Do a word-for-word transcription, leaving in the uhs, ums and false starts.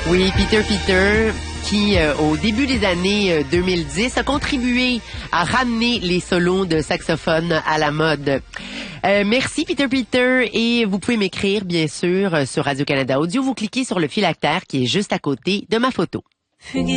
Oui, Peter Peter, qui, euh, au début des années euh, deux mille dix, a contribué à ramener les solos de saxophone à la mode. Euh, merci, Peter Peter, et vous pouvez m'écrire, bien sûr, sur Radio-Canada Audio. Vous cliquez sur le phylactère qui est juste à côté de ma photo.